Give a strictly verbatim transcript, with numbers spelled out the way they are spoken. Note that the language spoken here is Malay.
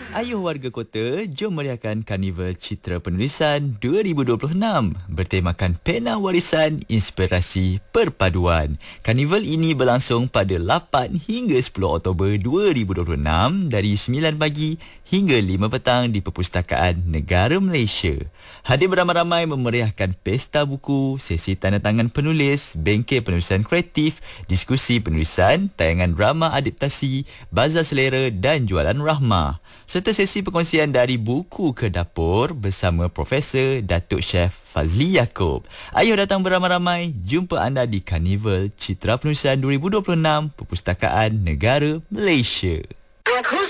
Ayuh warga kota, jom meriahkan Karnival Citra Penulisan dua ribu dua puluh enam bertemakan Pena Warisan Inspirasi Perpaduan. Karnival ini berlangsung pada lapan hingga sepuluh Oktober dua ribu dua puluh enam dari sembilan pagi hingga lima petang di Perpustakaan Negara Malaysia. Hadir beramai-ramai memeriahkan pesta buku, sesi tanda tangan penulis, bengkel penulisan kreatif, diskusi penulisan, tayangan drama adaptasi, bazar selera dan jualan rahmah. Serta sesi perkongsian dari buku ke dapur bersama Profesor Datuk Chef Fazli Yaakob. Ayuh datang beramai-ramai, jumpa anda di Karnival Citra Penulisan dua ribu dua puluh enam Perpustakaan Negara Malaysia.